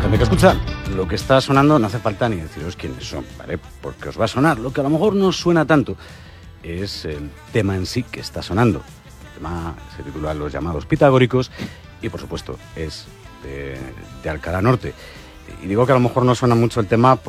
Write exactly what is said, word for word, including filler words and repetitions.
Gente que escucha, lo que está sonando no hace falta ni deciros quiénes son, ¿vale? Porque os va a sonar. Lo que a lo mejor no suena tanto es el tema en sí que está sonando. El tema se titula Los llamados pitagóricos y, por supuesto, es de, de Alcalá Norte. Y digo que a lo mejor no suena mucho el tema